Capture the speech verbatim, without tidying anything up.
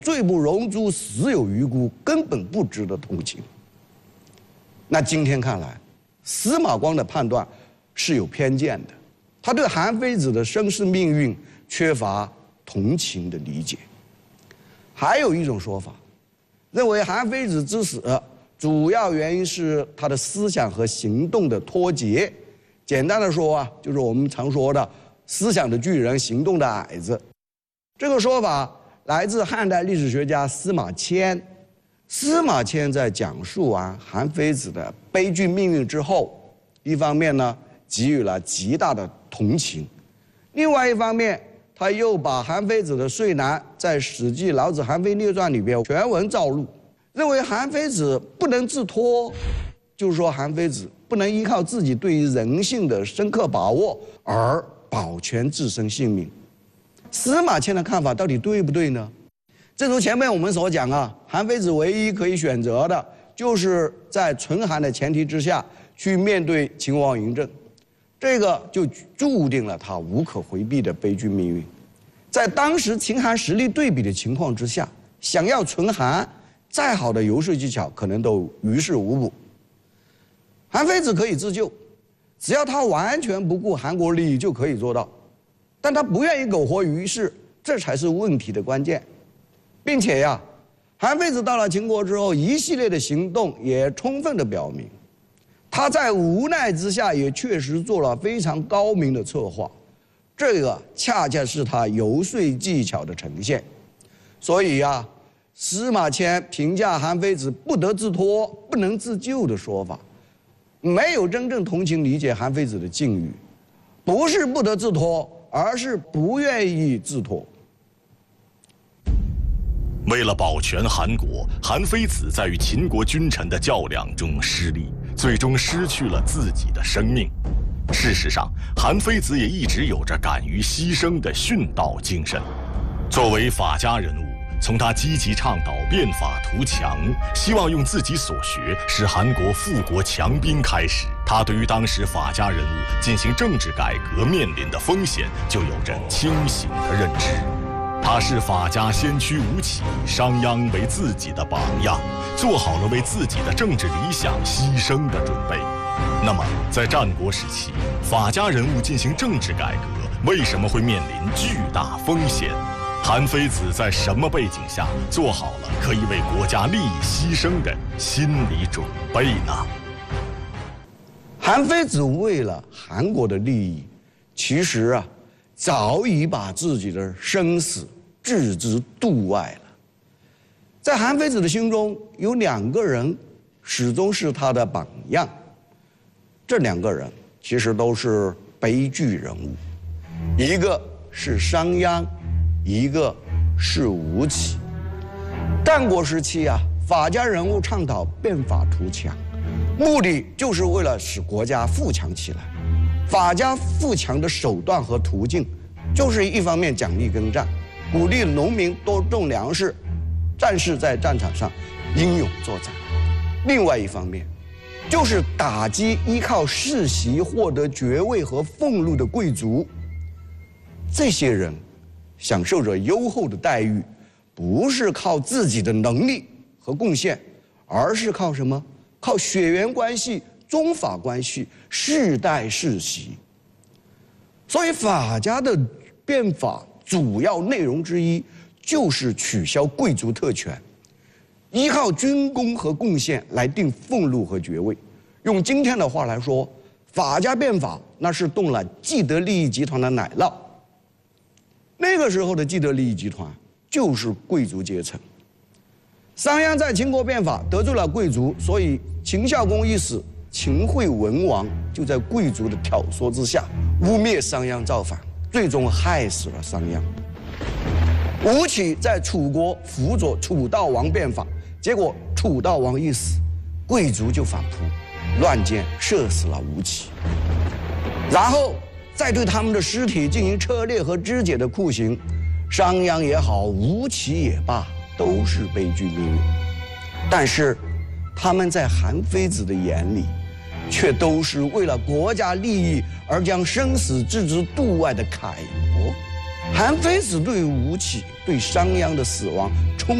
罪不容诛，死有余辜，根本不值得同情。那今天看来，司马光的判断是有偏见的，他对韩非子的身世命运缺乏同情的理解。还有一种说法，认为韩非子之死主要原因是他的思想和行动的脱节。简单的说啊，就是我们常说的思想的巨人，行动的矮子。这个说法来自汉代历史学家司马迁。司马迁在讲述完韩非子的悲剧命运之后，一方面呢给予了极大的同情，另外一方面他又把韩非子的遂难在《史记·老子韩非列传》里边全文照录，认为韩非子不能自脱，就是说韩非子不能依靠自己对于人性的深刻把握而保全自身性命。司马迁的看法到底对不对呢？正如前面我们所讲啊，韩非子唯一可以选择的就是在存韩的前提之下去面对秦王嬴政，这个就注定了他无可回避的悲剧命运。在当时秦韩实力对比的情况之下，想要存韩，再好的游说技巧可能都于事无补。韩非子可以自救，只要他完全不顾韩国利益就可以做到，但他不愿意苟活于世，这才是问题的关键。并且呀，韩非子到了秦国之后，一系列的行动也充分的表明，他在无奈之下也确实做了非常高明的策划，这个恰恰是他游说技巧的呈现。所以呀，司马迁评价韩非子不得自脱、不能自救的说法，没有真正同情理解韩非子的境遇，不是不得自脱，而是不愿意自脱。 为了保全韩国，韩非子在与秦国君臣的较量中失利，最终失去了自己的生命。事实上，韩非子也一直有着敢于牺牲的殉道精神。作为法家人物，从他积极倡导变法图强，希望用自己所学使韩国富国强兵开始，他对于当时法家人物进行政治改革面临的风险就有着清醒的认知。他视法家先驱吴起、商鞅为自己的榜样，做好了为自己的政治理想牺牲的准备。那么，在战国时期，法家人物进行政治改革，为什么会面临巨大风险？韩非子在什么背景下做好了可以为国家利益牺牲的心理准备呢？ 韩非子为了韩国的利益，其实啊，早已把自己的生死置之度外了。在韩非子的心中，有两个人始终是他的榜样，这两个人其实都是悲剧人物，一个是商鞅，一个是吴起。战国时期啊，法家人物倡导变法图强，目的就是为了使国家富强起来。法家富强的手段和途径，就是一方面奖励耕战，鼓励农民多种粮食，战士在战场上英勇作战；另外一方面，就是打击依靠世袭获得爵位和俸禄的贵族。这些人享受着优厚的待遇，不是靠自己的能力和贡献，而是靠什么？靠血缘关系、宗法关系，世代世袭。所以法家的变法主要内容之一就是取消贵族特权，依靠军功和贡献来定俸禄和爵位。用今天的话来说，法家变法那是动了既得利益集团的奶酪。那个时候的既得利益集团就是贵族阶层。商鞅在秦国变法得罪了贵族，所以秦孝公一死，秦惠文王就在贵族的挑唆之下污蔑商鞅造反，最终害死了商鞅。吴起在楚国辅佐楚悼王变法，结果楚悼王一死，贵族就反扑，乱箭射死了吴起，然后再对他们的尸体进行车裂和肢解的酷刑。商鞅也好，吴起也罢，都是悲剧命运。但是他们在韩非子的眼里，却都是为了国家利益而将生死置之度外的楷模。 韩非子对于吴起、对商鞅的死亡充